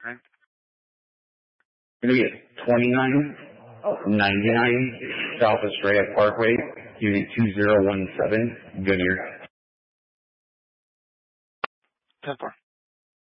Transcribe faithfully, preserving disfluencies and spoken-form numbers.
Okay. Gonna be at twenty-nine ninety-nine South Estrella Parkway, Unit two zero one seven, Goodyear. ten four.